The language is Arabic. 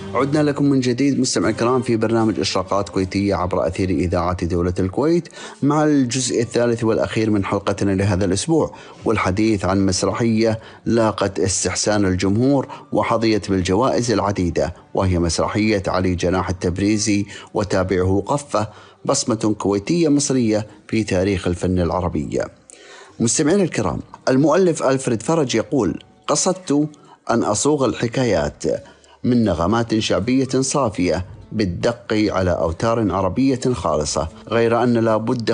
عدنا لكم من جديد مستمعي الكرام في برنامج إشراقات كويتية عبر أثير إذاعة دولة الكويت مع الجزء الثالث والأخير من حلقتنا لهذا الأسبوع، والحديث عن مسرحية لاقت استحسان الجمهور وحظيت بالجوائز العديدة، وهي مسرحية علي جناح التبريزي وتابعه قفة، بصمة كويتية مصرية في تاريخ الفن العربي. مستمعين الكرام، المؤلف ألفريد فرج يقول: قصدت أن أصوغ الحكايات من نغمات شعبية صافية بالدق على أوتار عربية خالصة، غير أن لا بد